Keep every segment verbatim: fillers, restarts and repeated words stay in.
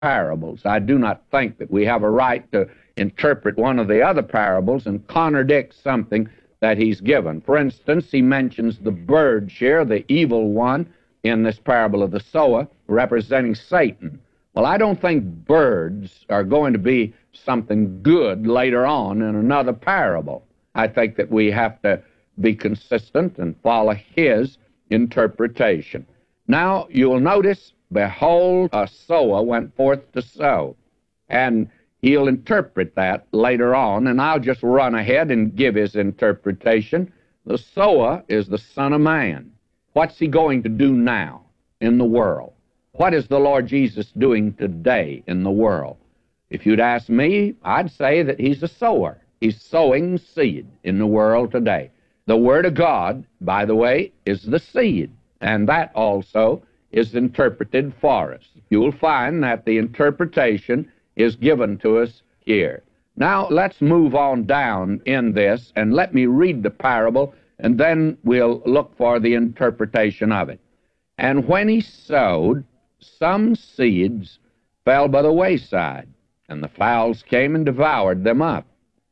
parables. I do not think that we have a right to interpret one of the other parables and contradict something that he's given. For instance, he mentions the bird here, the evil one, in this parable of the sower, representing Satan. Well, I don't think birds are going to be something good later on in another parable. I think that we have to be consistent and follow his interpretation. Now, you'll notice, behold, a sower went forth to sow. And he'll interpret that later on, and I'll just run ahead and give his interpretation. The sower is the Son of Man. What's he going to do now in the world? What is the Lord Jesus doing today in the world? If you'd ask me, I'd say that he's a sower. He's sowing seed in the world today. The Word of God, by the way, is the seed, and that also is interpreted for us. You'll find that the interpretation is given to us here. Now, let's move on down in this, and let me read the parable, and then we'll look for the interpretation of it. And when he sowed, some seeds fell by the wayside, and the fowls came and devoured them up.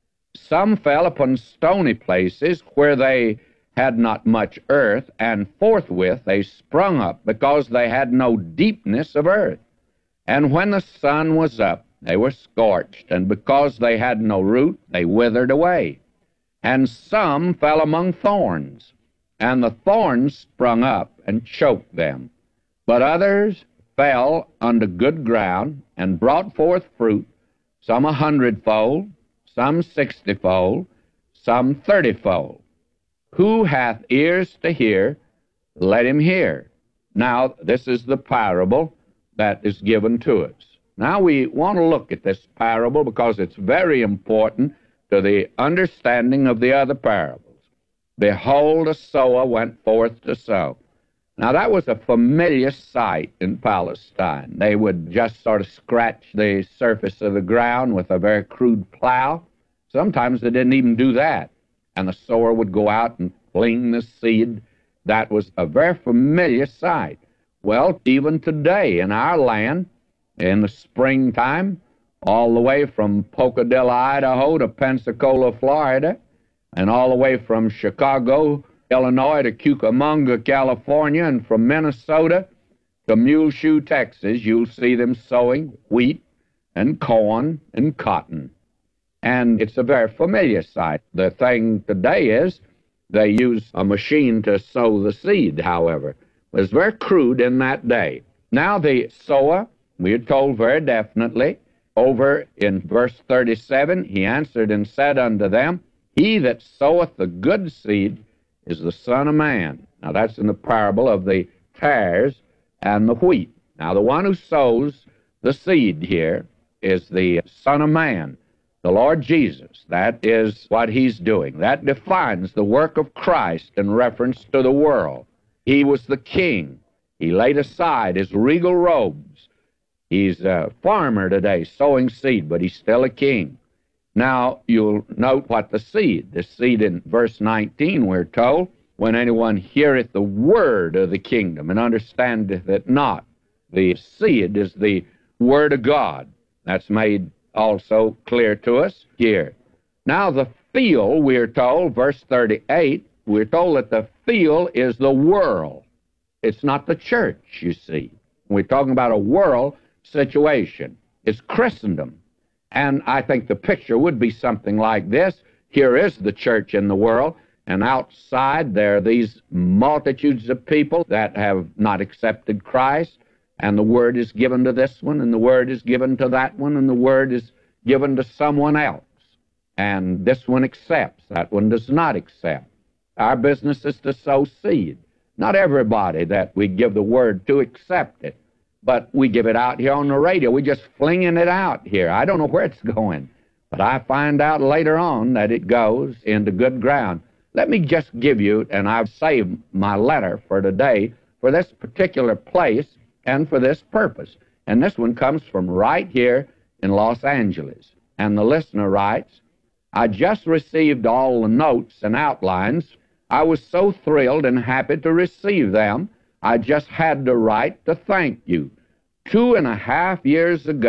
Some fell upon stony places where they had not much earth, and forthwith they sprung up, because they had no deepness of earth. And when the sun was up, they were scorched, and because they had no root, they withered away. And some fell among thorns, and the thorns sprung up and choked them. But others fell unto good ground, and brought forth fruit, some a hundredfold, some sixtyfold, some thirtyfold. Who hath ears to hear, let him hear. Now, this is the parable that is given to us. Now, we want to look at this parable because it's very important to the understanding of the other parables. Behold, a sower went forth to sow. Now, that was a familiar sight in Palestine. They would just sort of scratch the surface of the ground with a very crude plow. Sometimes they didn't even do that. And the sower would go out and fling the seed. That was a very familiar sight. Well, even today in our land, in the springtime, all the way from Pocadilla, Idaho to Pensacola, Florida, and all the way from Chicago, Illinois to Cucamonga, California, and from Minnesota to Muleshoe, Texas, you'll see them sowing wheat and corn and cotton. And it's a very familiar sight. The thing today is they use a machine to sow the seed, however. It was very crude in that day. Now the sower, we are told very definitely, over in verse thirty-seven, he answered and said unto them, He that soweth the good seed is the Son of Man. Now that's in the parable of the tares and the wheat. Now the one who sows the seed here is the Son of Man, the Lord Jesus. That is what he's doing. That defines the work of Christ in reference to the world. He was the king. He laid aside his regal robes. He's a farmer today, sowing seed, but he's still a king. Now, you'll note what the seed, the seed in verse nineteen, we're told, when anyone heareth the word of the kingdom and understandeth it not. The seed is the word of God. That's made also clear to us here. Now, the field, we're told, verse thirty-eight, we're told that the field is the world. It's not the church, you see. We're talking about a world situation. It's Christendom. And I think the picture would be something like this. Here is the church in the world, and outside there are these multitudes of people that have not accepted Christ, and the word is given to this one, and the word is given to that one, and the word is given to someone else. And this one accepts, that one does not accept. Our business is to sow seed. Not everybody that we give the word to accept it, but we give it out here on the radio. We're just flinging it out here. I don't know where it's going, but I find out later on that it goes into good ground. Let me just give you, and I've saved my letter for today, for this particular place and for this purpose. And this one comes from right here in Los Angeles. And the listener writes, I just received all the notes and outlines. I was so thrilled and happy to receive them. I just had to write to thank you. two and a half years ago.